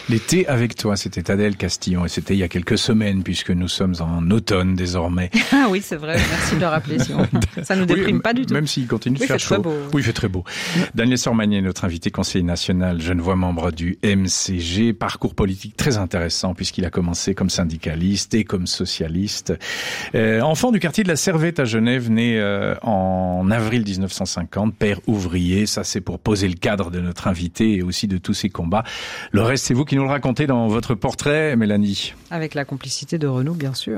L'été avec toi, c'était Adèle Castillon et c'était il y a quelques semaines puisque nous sommes en automne désormais. Ah oui, c'est vrai, merci de le rappeler Simon. Ça nous déprime pas du tout. Même s'il continue de faire chaud. Oui, il fait très beau. Daniel Sormanier, notre invité conseiller national, genevois membre du MCG, parcours politique très intéressant puisqu'il a commencé comme syndicaliste et comme socialiste. Enfant du quartier de la Servette à Genève, né en avril 1950, père ouvrier, ça c'est pour poser le cadre de notre invité et aussi de tous ses combats. Le reste, c'est vous qui nous le racontez dans votre portrait, Mélanie. Avec la complicité de Renaud, bien sûr.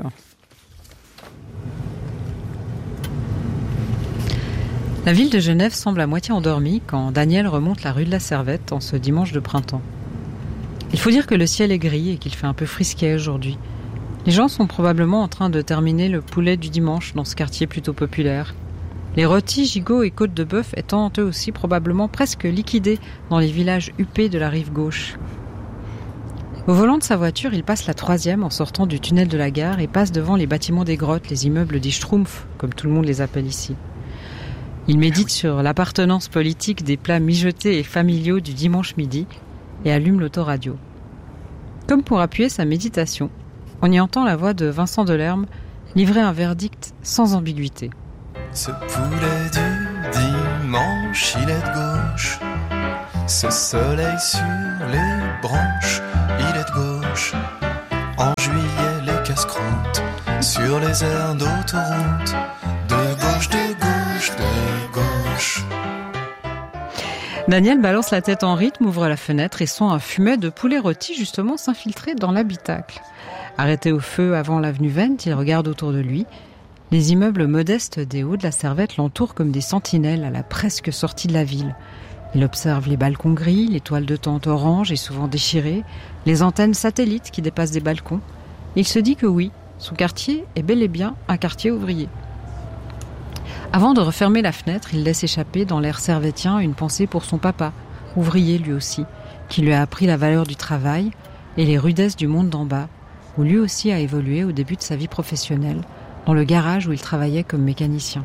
La ville de Genève semble à moitié endormie quand Daniel remonte la rue de la Servette en ce dimanche de printemps. Il faut dire que le ciel est gris et qu'il fait un peu frisquet aujourd'hui. Les gens sont probablement en train de terminer le poulet du dimanche dans ce quartier plutôt populaire. Les rôtis, gigots et côtes de bœuf étant eux aussi probablement presque liquidés dans les villages huppés de la rive gauche. Au volant de sa voiture, il passe la 3e en sortant du tunnel de la gare et passe devant les bâtiments des grottes, les immeubles des Schtroumpfs, comme tout le monde les appelle ici. Il médite sur l'appartenance politique des plats mijotés et familiaux du dimanche midi et allume l'autoradio. Comme pour appuyer sa méditation, on y entend la voix de Vincent Delerme livrer un verdict sans ambiguïté. Ce poulet du dimanche, il est de gauche. Ce soleil sur les branches, il est de gauche. En juillet, les casse-croûtes sur les aires d'autoroute. De gauche, de gauche, de gauche. Daniel balance la tête en rythme, ouvre la fenêtre et sent un fumet de poulet rôti justement s'infiltrer dans l'habitacle. Arrêté au feu avant l'avenue Vendt, il regarde autour de lui. Les immeubles modestes des Hauts de la Servette l'entourent comme des sentinelles à la presque sortie de la ville. Il observe les balcons gris, les toiles de tente orange et souvent déchirées, les antennes satellites qui dépassent des balcons. Il se dit que oui, son quartier est bel et bien un quartier ouvrier. Avant de refermer la fenêtre, il laisse échapper dans l'air servettien une pensée pour son papa, ouvrier lui aussi, qui lui a appris la valeur du travail et les rudesses du monde d'en bas, où lui aussi a évolué au début de sa vie professionnelle, dans le garage où il travaillait comme mécanicien.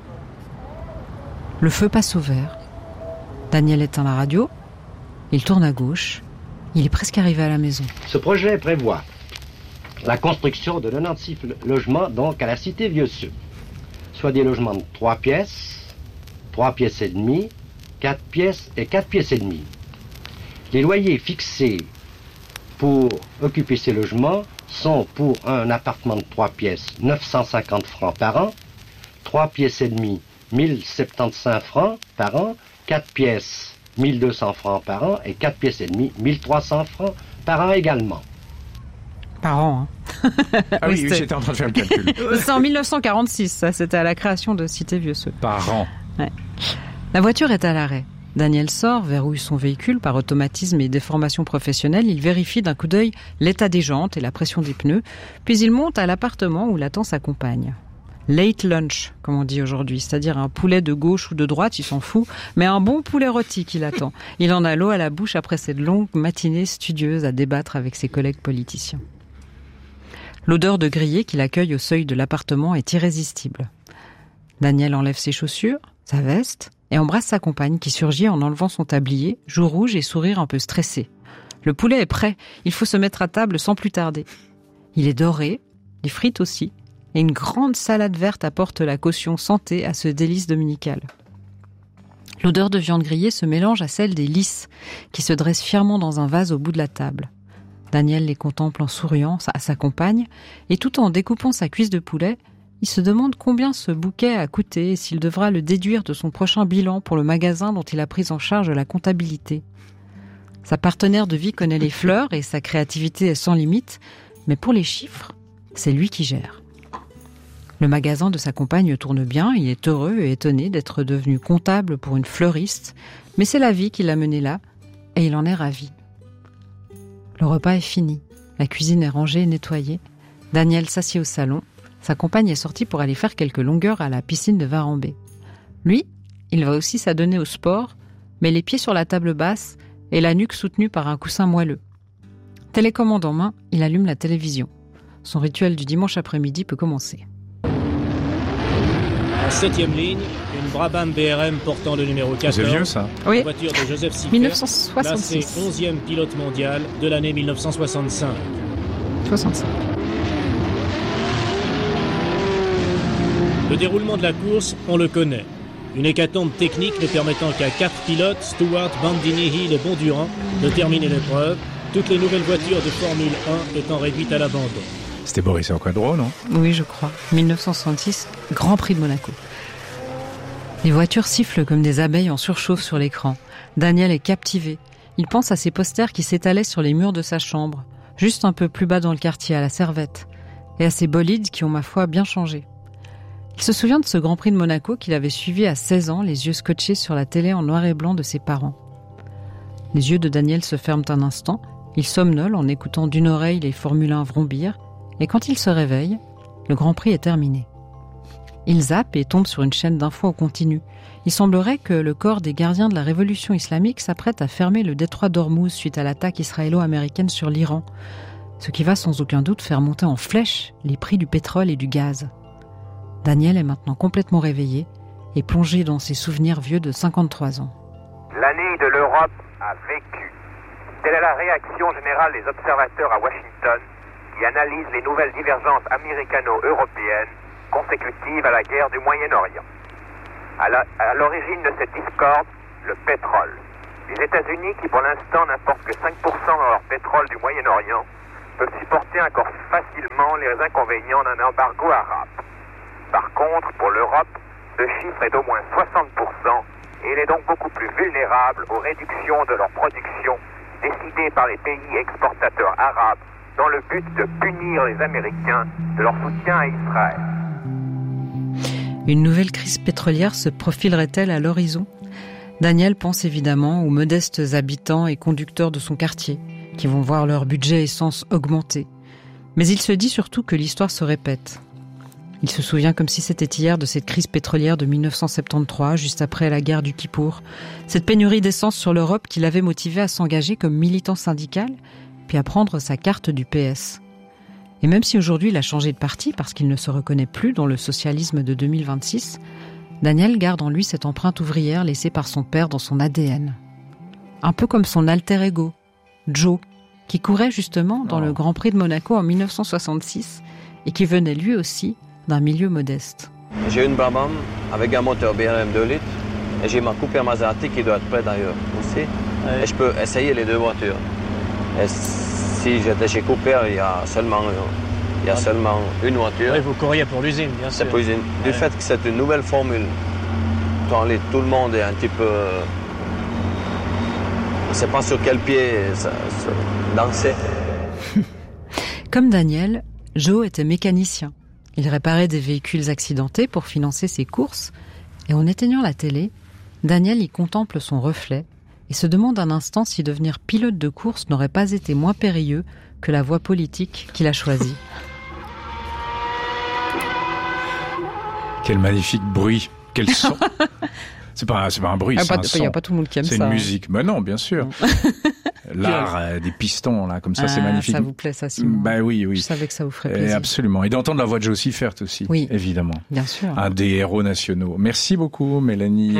Le feu passe au vert. Daniel éteint la radio. Il tourne à gauche. Il est presque arrivé à la maison. Ce projet prévoit la construction de 96 logements donc à la cité Vieux-Seux, soit des logements de 3 pièces, 3 pièces et demie, 4 pièces et 4 pièces et demie. Les loyers fixés pour occuper ces logements sont pour un appartement de 3 pièces 950 francs par an, 3 pièces et demie 1075 francs par an, 4 pièces 1200 francs par an et 4 pièces et demie 1300 francs par an également. Par an, hein. Ah oui, j'étais en train de faire le calcul. C'est en 1946, ça, c'était à la création de Cité Vieux-Seux. Par an. Ouais. La voiture est à l'arrêt. Daniel sort, verrouille son véhicule par automatisme et déformation professionnelle. Il vérifie d'un coup d'œil l'état des jantes et la pression des pneus, puis il monte à l'appartement où l'attend sa compagne. Late lunch, comme on dit aujourd'hui, c'est-à-dire un poulet de gauche ou de droite, il s'en fout, mais un bon poulet rôti qui l'attend. Il en a l'eau à la bouche après cette longue matinée studieuse à débattre avec ses collègues politiciens. L'odeur de grillé qui l'accueille au seuil de l'appartement est irrésistible. Daniel enlève ses chaussures, sa veste, et embrasse sa compagne qui surgit en enlevant son tablier, joues rouges et sourire un peu stressé. Le poulet est prêt, il faut se mettre à table sans plus tarder. Il est doré, les frites aussi, et une grande salade verte apporte la caution santé à ce délice dominical. L'odeur de viande grillée se mélange à celle des lys qui se dressent fièrement dans un vase au bout de la table. Daniel les contemple en souriant à sa compagne, et tout en découpant sa cuisse de poulet, il se demande combien ce bouquet a coûté et s'il devra le déduire de son prochain bilan pour le magasin dont il a pris en charge la comptabilité. Sa partenaire de vie connaît les fleurs et sa créativité est sans limite, mais pour les chiffres, c'est lui qui gère. Le magasin de sa compagne tourne bien, il est heureux et étonné d'être devenu comptable pour une fleuriste, mais c'est la vie qui l'a mené là, et il en est ravi. Le repas est fini, la cuisine est rangée et nettoyée. Daniel s'assied au salon. Sa compagne est sortie pour aller faire quelques longueurs à la piscine de Varambé. Lui, il va aussi s'adonner au sport, mais les pieds sur la table basse et la nuque soutenue par un coussin moelleux. Télécommande en main, il allume la télévision. Son rituel du dimanche après-midi peut commencer. En 7e ligne, une Brabham BRM portant le numéro 14. C'est vieux, ça. Oui. Voiture de Joseph Siffert, 1966. classé 11e pilote mondial de l'année 1965. 65. Le déroulement de la course, on le connaît. Une hécatombe technique ne permettant qu'à 4 pilotes, Stewart, Bandini, Hill et Bondurant, de terminer l'épreuve, toutes les nouvelles voitures de Formule 1 étant réduites à l'abandon. C'était Boris Quadro, non? Oui, je crois. 1966, Grand Prix de Monaco. Les voitures sifflent comme des abeilles en surchauffe sur l'écran. Daniel est captivé. Il pense à ces posters qui s'étalaient sur les murs de sa chambre, juste un peu plus bas dans le quartier, à la Servette, et à ces bolides qui ont, ma foi, bien changé. Il se souvient de ce Grand Prix de Monaco qu'il avait suivi à 16 ans, les yeux scotchés sur la télé en noir et blanc de ses parents. Les yeux de Daniel se ferment un instant, il somnole en écoutant d'une oreille les Formule 1 vrombir, et quand il se réveille, le Grand Prix est terminé. Il zappe et tombe sur une chaîne d'infos au continu. Il semblerait que le corps des gardiens de la révolution islamique s'apprête à fermer le détroit d'Ormuz suite à l'attaque israélo-américaine sur l'Iran, ce qui va sans aucun doute faire monter en flèche les prix du pétrole et du gaz. Daniel est maintenant complètement réveillé et plongé dans ses souvenirs vieux de 53 ans. L'année de l'Europe a vécu. Telle est la réaction générale des observateurs à Washington qui analysent les nouvelles divergences américano-européennes consécutives à la guerre du Moyen-Orient. À l'origine de cette discorde, le pétrole. Les États-Unis, qui pour l'instant n'importent que 5% de leur pétrole du Moyen-Orient, peuvent supporter encore facilement les inconvénients d'un embargo arabe. Par contre, pour l'Europe, ce chiffre est d'au moins 60% et elle est donc beaucoup plus vulnérable aux réductions de leur production décidées par les pays exportateurs arabes dans le but de punir les Américains de leur soutien à Israël. Une nouvelle crise pétrolière se profilerait-elle à l'horizon ? Daniel pense évidemment aux modestes habitants et conducteurs de son quartier, qui vont voir leur budget essence augmenter. Mais il se dit surtout que l'histoire se répète. Il se souvient comme si c'était hier de cette crise pétrolière de 1973, juste après la guerre du Kippour. Cette pénurie d'essence sur l'Europe qui l'avait motivé à s'engager comme militant syndical, puis à prendre sa carte du PS. Et même si aujourd'hui il a changé de parti parce qu'il ne se reconnaît plus dans le socialisme de 2026, Daniel garde en lui cette empreinte ouvrière laissée par son père dans son ADN. Un peu comme son alter ego, Joe, qui courait justement dans le Grand Prix de Monaco en 1966 et qui venait lui aussi d'un milieu modeste. J'ai une Brabham avec un moteur BRM 2 litres et j'ai ma Cooper Maserati qui doit être prête d'ailleurs aussi. Et je peux essayer les deux voitures. Et si j'étais chez Cooper, il y a seulement une voiture. Oui, vous courriez pour l'usine, bien sûr. C'est pour l'usine. Du fait que c'est une nouvelle formule, tout le monde est un petit peu... On ne sait pas sur quel pied danser. Comme Daniel, Joe était mécanicien. Il réparait des véhicules accidentés pour financer ses courses. Et en éteignant la télé, Daniel y contemple son reflet et se demande un instant si devenir pilote de course n'aurait pas été moins périlleux que la voie politique qu'il a choisie. Quel magnifique bruit, quel son. C'est pas un bruit, c'est un son. Il n'y a pas tout le monde qui aime ça. C'est une musique. Mais non, bien sûr. L'art des pistons, là, comme ça, c'est magnifique. Ça vous plaît, ça, Simon? Bah oui. Je savais que ça vous ferait plaisir. Absolument. Et d'entendre la voix de Joe Siffert aussi. Oui. Évidemment. Bien sûr. Un des héros nationaux. Merci beaucoup, Mélanie.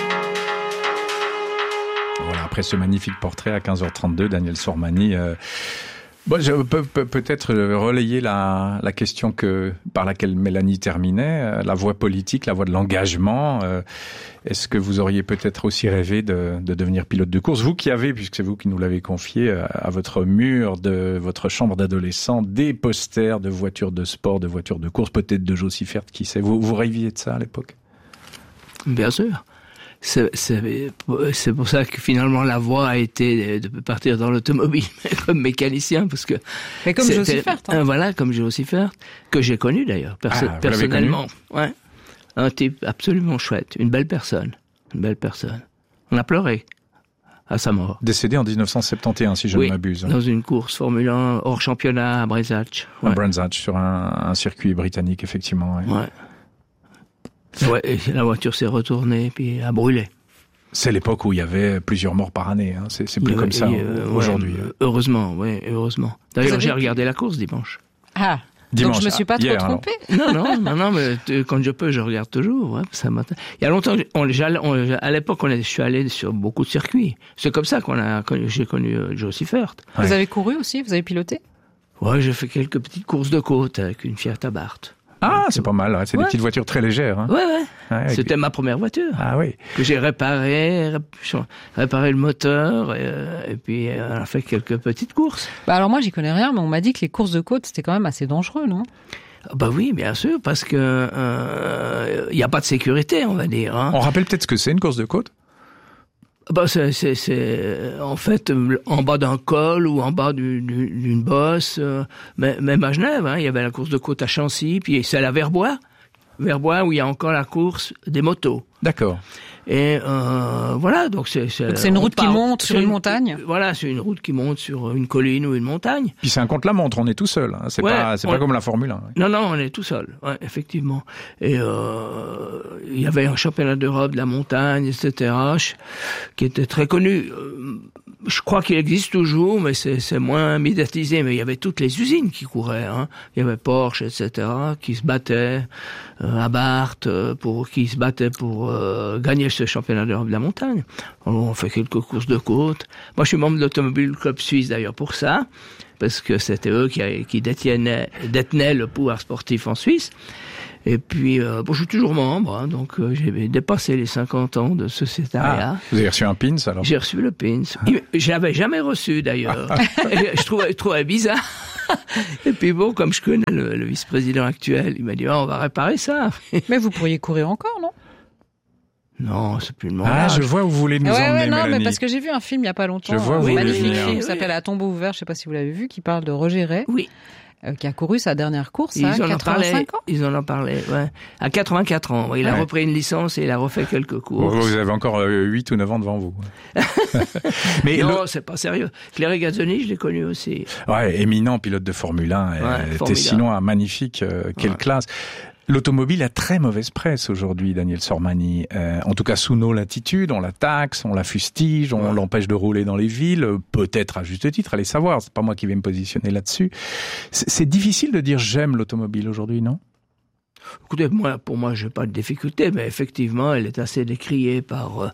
Voilà, après ce magnifique portrait à 15h32, Daniel Sormani. Je peux peut-être relayer la question par laquelle Mélanie terminait, la voie politique, la voie de l'engagement. Est-ce que vous auriez peut-être aussi rêvé de devenir pilote de course? Vous qui avez, puisque c'est vous qui nous l'avez confié, à votre mur de votre chambre d'adolescent, des posters de voitures de sport, de voitures de course, peut-être de Joe Siffert, qui sait. Vous rêviez de ça à l'époque? Bien sûr. C'est pour ça que finalement la voie a été de partir dans l'automobile comme mécanicien, parce que mais comme Joe Siffert, voilà, comme Joe Siffert, que j'ai connu d'ailleurs personnellement. Ouais, un type absolument chouette, une belle personne. On a pleuré à sa mort. Décédé en 1971, si je ne m'abuse. Dans une course Formule 1 hors championnat à Breisach. À Breisach, sur un circuit britannique, effectivement. Ouais. Et la voiture s'est retournée puis a brûlé. C'est l'époque où il y avait plusieurs morts par année. Hein. C'est plus comme ça aujourd'hui. Heureusement. D'ailleurs, j'ai regardé la course dimanche. Ah. Dimanche, donc je me suis pas trop trompé. Non, mais quand je peux, je regarde toujours. Ouais, ça m'intéresse. Il y a longtemps, à l'époque, je suis allé sur beaucoup de circuits. C'est comme ça j'ai connu Joe Seifert. Ouais. Vous avez couru aussi? Vous avez piloté? Ouais, j'ai fait quelques petites courses de côte avec une Fiat Abarth. Ah, c'est pas mal. C'est des petites voitures très légères. Hein. Ouais. C'était ma première voiture. Ah oui. Que j'ai réparé le moteur et puis on a fait quelques petites courses. Bah alors moi j'y connais rien, mais on m'a dit que les courses de côte c'était quand même assez dangereux, non? Bah oui, bien sûr, parce que y a pas de sécurité, on va dire. Hein. On rappelle peut-être ce que c'est une course de côte. Bah c'est en fait en bas d'un col ou en bas d'une bosse. Même à Genève, hein, il y avait la course de côte à Chancy, puis c'est à Verbois où il y a encore la course des motos. D'accord. Et voilà, donc c'est une route qui monte sur une montagne. Voilà, c'est une route qui monte sur une colline ou une montagne. Puis c'est un contre-la-montre, on est tout seul. Hein. C'est pas comme la Formule 1. Ouais. Non, on est tout seul. Ouais, effectivement. Et il y avait un championnat d'Europe de la montagne, etc., qui était très connu. Je crois qu'il existe toujours, mais c'est moins médiatisé. Mais il y avait toutes les usines qui couraient. Hein. Il y avait Porsche, etc., qui se battaient, Abarth, qui se battaient pour gagner ce championnat d'Europe de la montagne. On fait quelques courses de côte. Moi, je suis membre de l'Automobile Club Suisse d'ailleurs pour ça, parce que c'était eux qui détenaient le pouvoir sportif en Suisse. Et puis, je suis toujours membre, hein, donc j'ai dépassé les 50 ans de sociétariat. Vous avez reçu un pins alors? J'ai reçu le pins. Je l'avais jamais reçu d'ailleurs. Je trouvais bizarre. Et puis bon, comme je connais le vice-président actuel, il m'a dit on va réparer ça. Mais vous pourriez courir encore, non? Non, c'est plus le moment. Ah, je vois où vous voulez nous emmener, non, Mélanie. mais parce que j'ai vu un film il y a pas longtemps. Je vois où vous voulez magnifique venir. film qui s'appelle À tombeau ouvert, je sais pas si vous l'avez vu, qui parle de Roger Ray. Oui. Qui a couru sa dernière course à 85 ans. Ils en ont parlé, ouais. À 84 ans. Il a repris une licence et il a refait quelques courses. Vous avez encore 8 ou 9 ans devant vous. Mais non, c'est pas sérieux. Claire Gazzoni, je l'ai connu aussi. Ouais, éminent pilote de Formule 1. Était sinon un magnifique, quelle classe. L'automobile a très mauvaise presse aujourd'hui, Daniel Sormani. En tout cas, sous nos latitudes, on la taxe, on la fustige, on l'empêche de rouler dans les villes, peut-être à juste titre, allez savoir, c'est pas moi qui vais me positionner là-dessus. C'est difficile de dire j'aime l'automobile aujourd'hui, non ? Écoutez, pour moi, j'ai pas de difficulté, mais effectivement, elle est assez décriée par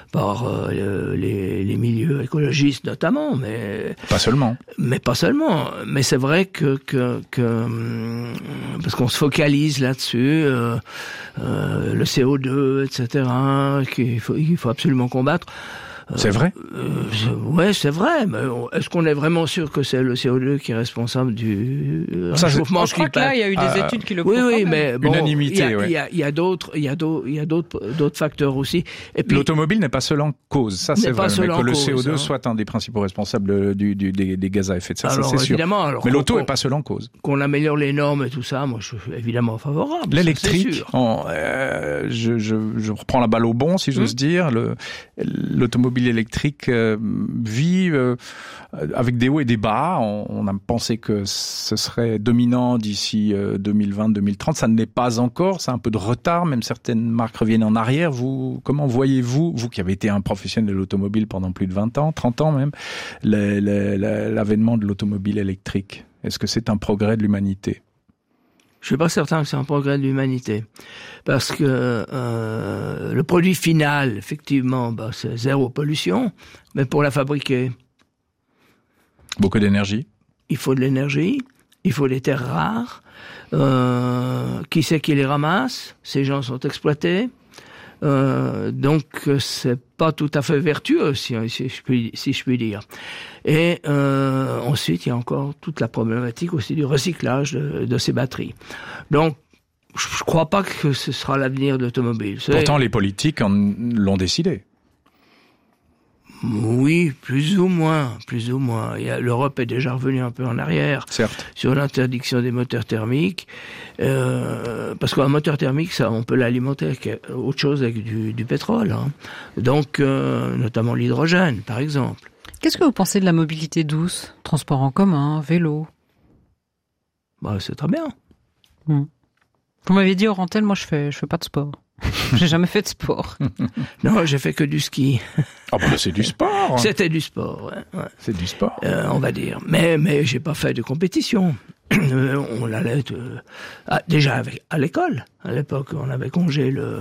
les milieux écologistes notamment, mais pas seulement. Mais c'est vrai que parce qu'on se focalise là-dessus, le CO2, etc., qu'il faut absolument combattre. C'est vrai? Ouais, c'est vrai. Mais est-ce qu'on est vraiment sûr que c'est le CO2 qui est responsable du réchauffement Je crois que là, il y a eu des études qui le prouvent. Oui, mais bon, unanimité. Il y a d'autres facteurs aussi. Et puis, l'automobile n'est pas seule en cause. Ça, c'est vrai. Mais que le CO2 hein. soit un des principaux responsables des gaz à effet de serre, alors, ça c'est sûr. Mais l'auto n'est pas seule en cause. Qu'on améliore les normes et tout ça, moi, je suis évidemment favorable. L'électrique, je reprends la balle au bon, si j'ose dire. L'automobile électrique vit avec des hauts et des bas. On a pensé que ce serait dominant d'ici 2020-2030. Ça ne l'est pas encore. C'est un peu de retard. Même certaines marques reviennent en arrière. Comment voyez-vous, vous qui avez été un professionnel de l'automobile pendant plus de 20 ans, 30 ans même, l'avènement de l'automobile électrique? Est-ce que c'est un progrès de l'humanité? Je suis pas certain que c'est un progrès de l'humanité, parce que le produit final, effectivement, c'est zéro pollution, mais pour la fabriquer, beaucoup d'énergie. Il faut de l'énergie, il faut des terres rares. Qui c'est qui les ramasse? Ces gens sont exploités. Donc c'est pas tout à fait vertueux, si je puis dire. Et ensuite, il y a encore toute la problématique aussi du recyclage de ces batteries. Donc, je crois pas que ce sera l'avenir de l'automobile. Pourtant, les politiques l'ont décidé. Oui, plus ou moins. L'Europe est déjà revenue un peu en arrière. Certes. Sur l'interdiction des moteurs thermiques, parce qu'un moteur thermique, ça, on peut l'alimenter avec autre chose, avec du pétrole. Hein. Donc, notamment l'hydrogène, par exemple. Qu'est-ce que vous pensez de la mobilité douce? Transport en commun, vélo? C'est très bien. Vous m'avez dit hors antenne, moi je fais pas de sport. J'ai jamais fait de sport. Non, j'ai fait que du ski. C'est du sport. C'était du sport, ouais. C'est du sport. On va dire. Mais j'ai pas fait de compétition. on allait déjà à l'école. À l'époque, on avait congé le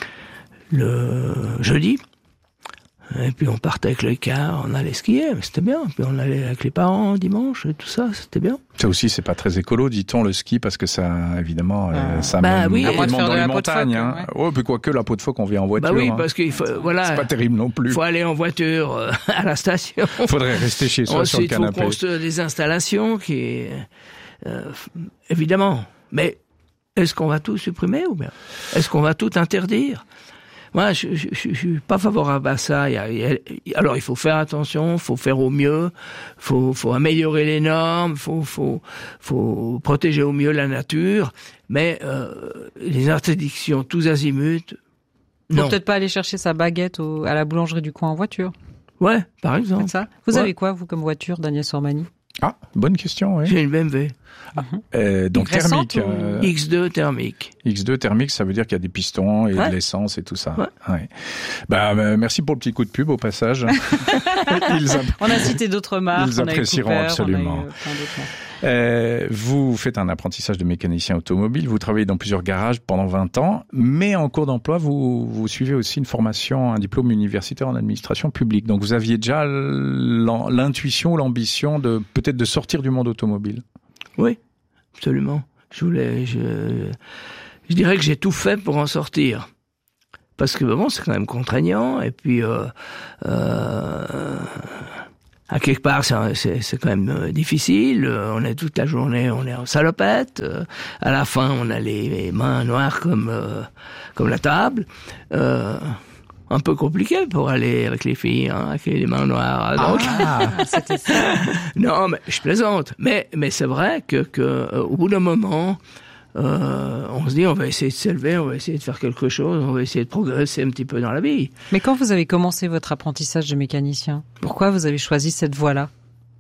jeudi. Et puis on partait avec le car, on allait skier, mais c'était bien. Puis on allait avec les parents dimanche et tout ça, c'était bien. Ça aussi, c'est pas très écolo, dit-on, le ski, parce que ça, évidemment, ça mène oui, énormément dans les montagnes. Hein. Oh, puis quoique la peau de phoque, on vient en voiture. Oui, parce qu'il faut, voilà. C'est pas terrible non plus. Il faut aller en voiture à la station. Faudrait rester chez soi sur le canapé. Ensuite, il faut construire des installations évidemment. Mais est-ce qu'on va tout supprimer ou bien est-ce qu'on va tout interdire? Moi, je suis pas favorable à ça. Alors, il faut faire attention, faut faire au mieux, faut améliorer les normes, faut protéger au mieux la nature. Mais les interdictions tous azimuts, non. Faut peut-être pas aller chercher sa baguette à la boulangerie du coin en voiture. Ouais, par exemple. C'est ça. Vous avez quoi, vous, comme voiture, Daniel Sormani? Ah, bonne question, oui. J'ai une BMW. Donc thermique. X2 thermique. X2 thermique, ça veut dire qu'il y a des pistons et de l'essence et tout ça. Ouais. Merci pour le petit coup de pub au passage. On a cité d'autres marques. Ils apprécieront absolument. Vous faites un apprentissage de mécanicien automobile, vous travaillez dans plusieurs garages pendant 20 ans, mais en cours d'emploi, vous suivez aussi une formation, un diplôme universitaire en administration publique. Donc vous aviez déjà l'intuition, l'ambition de peut-être de sortir du monde automobile. Oui, absolument. Je dirais que j'ai tout fait pour en sortir. Parce que bon, c'est quand même contraignant, et puis à quelque part, c'est quand même difficile. On est toute la journée, on est en salopette. À la fin, on a les mains noires comme la table. Un peu compliqué pour aller avec les filles, avec les mains noires. Donc. C'était ça. Non, mais je plaisante. Mais c'est vrai que au bout d'un moment, on se dit, on va essayer de s'élever, on va essayer de faire quelque chose, on va essayer de progresser un petit peu dans la vie. Mais quand vous avez commencé votre apprentissage de mécanicien, pourquoi vous avez choisi cette voie-là?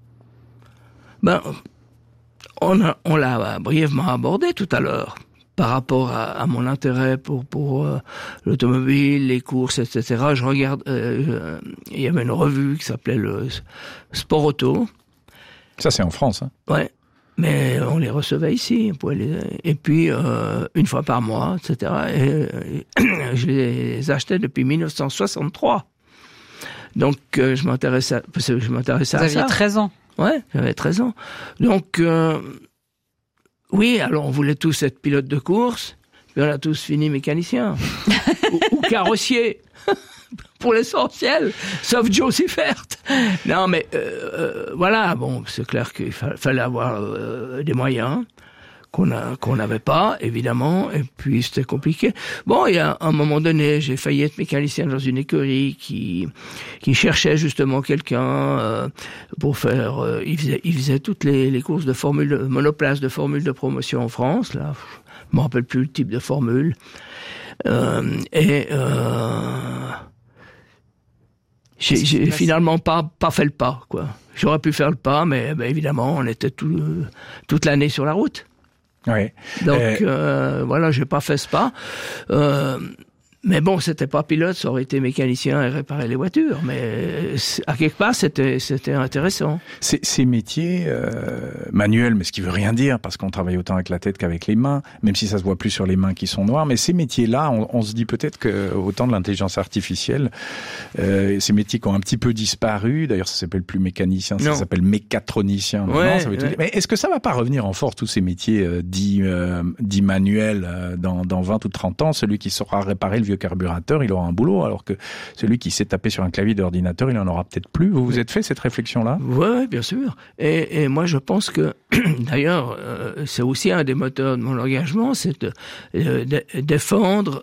On l'a brièvement abordé tout à l'heure. Par rapport à mon intérêt pour l'automobile, les courses, etc. Je regarde, il y avait une revue qui s'appelait le Sport Auto. Ça, c'est en France, hein? Ouais. Mais on les recevait ici. Et puis, une fois par mois, etc. Et je les achetais depuis 1963. Donc, je m'intéressais à ça. Vous aviez 13 ans? Ouais, j'avais 13 ans. Donc, oui, alors on voulait tous être pilote de course, puis on a tous fini mécanicien. ou carrossier, pour l'essentiel, sauf Joe Siffert. Non, mais voilà, bon, c'est clair qu'il fallait avoir des moyens qu'on n'avait pas, évidemment, et puis c'était compliqué. Bon, il y a un moment donné, j'ai failli être mécanicien dans une écurie qui cherchait justement quelqu'un pour faire. Il faisait toutes les courses de monoplace de formule de promotion en France. Là, je me rappelle plus le type de formule. J'ai finalement pas fait le pas, quoi. J'aurais pu faire le pas, mais évidemment, on était toute l'année sur la route. Ouais. Donc voilà, j'ai pas fait ce pas. Mais bon, c'était pas pilote, ça aurait été mécanicien et réparer les voitures. Mais à quelque part, c'était intéressant. Ces métiers manuels, mais ce qui veut rien dire, parce qu'on travaille autant avec la tête qu'avec les mains, même si ça se voit plus sur les mains qui sont noires. Mais ces métiers-là, on se dit peut-être que au temps de l'intelligence artificielle, ces métiers qui ont un petit peu disparu. D'ailleurs, ça s'appelle plus mécanicien, ça s'appelle mécatronicien. Ouais, ça veut tout dire. Mais est-ce que ça va pas revenir en force, tous ces métiers dits manuels dans 20 ou 30 ans? Celui qui saura réparer le vieux carburateur, il aura un boulot, alors que celui qui sait taper sur un clavier d'ordinateur, il en aura peut-être plus. Vous vous êtes fait cette réflexion-là? Oui, bien sûr. Et moi, je pense que, d'ailleurs, c'est aussi un des moteurs de mon engagement, c'est de défendre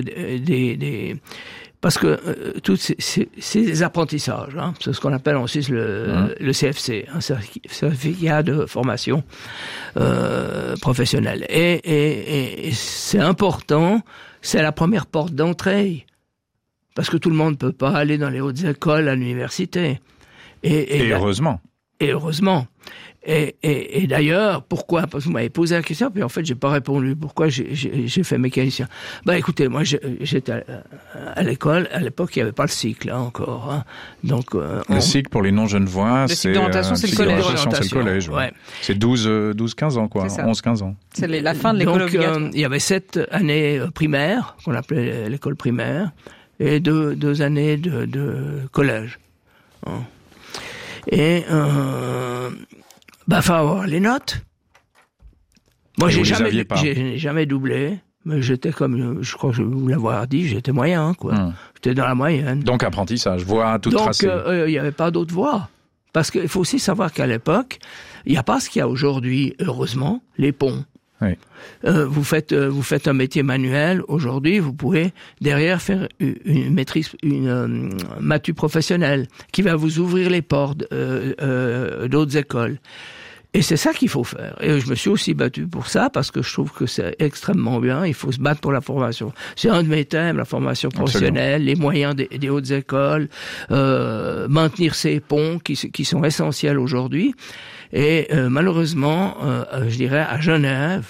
parce que tous c'est des apprentissages, hein. C'est ce qu'on appelle en Suisse le CFC, un certificat de formation professionnelle. Et c'est important, c'est la première porte d'entrée, parce que tout le monde peut pas aller dans les hautes écoles, à l'université. Et heureusement. Et heureusement. Et d'ailleurs, pourquoi? Parce que vous m'avez posé la question, puis en fait, j'ai pas répondu. Pourquoi j'ai fait mécanicien? Écoutez, moi, j'étais à l'école. À l'époque, il n'y avait pas le cycle, encore. Hein. Donc, le cycle, pour les non-genevois, c'est d'orientation, c'est le collège. C'est le collège, ouais. C'est 12-15 ans, quoi. 11-15 ans. C'est la fin de l'école obligatoire. Il y avait 7 années primaires, qu'on appelait l'école primaire, et 2 années de collège. Hein. Et faut avoir les notes. Moi, j'ai jamais doublé, mais j'étais comme, je crois que je vous l'avoir dit, j'étais moyen, quoi. J'étais dans la moyenne. Donc apprentissage, voie toute tracée. Donc il y avait pas d'autre voie, parce qu'il faut aussi savoir qu'à l'époque, il n'y a pas ce qu'il y a aujourd'hui, heureusement, les ponts. Oui. Vous faites un métier manuel. Aujourd'hui, vous pouvez derrière faire une maîtrise, une matu professionnelle qui va vous ouvrir les portes d'autres écoles. Et c'est ça qu'il faut faire. Et je me suis aussi battu pour ça parce que je trouve que c'est extrêmement bien. Il faut se battre pour la formation. C'est un de mes thèmes, la formation professionnelle, les moyens des hautes écoles, maintenir ces ponts qui sont essentiels aujourd'hui. Et malheureusement, je dirais à Genève,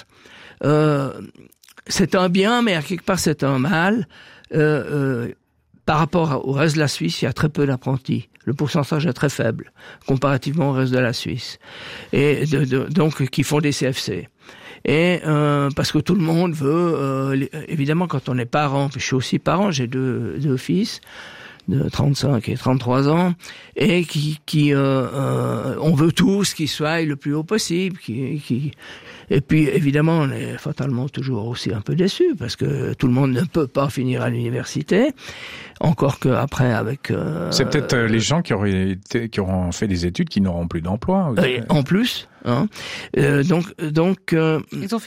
c'est un bien, mais à quelque part c'est un mal. Par rapport au reste de la Suisse, il y a très peu d'apprentis. Le pourcentage est très faible comparativement au reste de la Suisse, et donc qui font des CFC. Et parce que tout le monde veut, évidemment, quand on est parent, puis je suis aussi parent, j'ai deux fils de 35 et 33 ans, et on veut tous qu'ils soient le plus haut possible, et puis évidemment on est fatalement toujours aussi un peu déçus parce que tout le monde ne peut pas finir à l'université, encore que après avec c'est peut-être les gens qui auront fait des études qui n'auront plus d'emploi. En plus, hein. Donc ils ont